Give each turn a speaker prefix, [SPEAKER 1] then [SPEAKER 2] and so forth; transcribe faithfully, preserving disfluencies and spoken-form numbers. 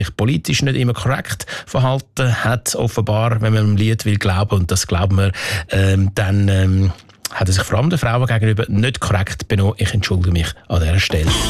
[SPEAKER 1] sich politisch nicht immer korrekt verhalten hat, offenbar, wenn man dem Lied will glauben, und das glauben wir, ähm, dann ähm, hat er sich vor allem den Frauen gegenüber nicht korrekt benommen. Ich entschuldige mich an dieser Stelle.